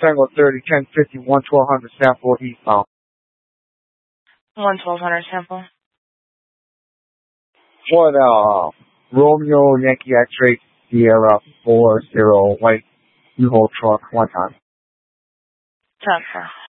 Tango 30, 1050, 1200 sample eastbound. 1200 sample. What, Romeo Yankee X-ray Sierra 40 white U-Haul truck, one time. 10-4.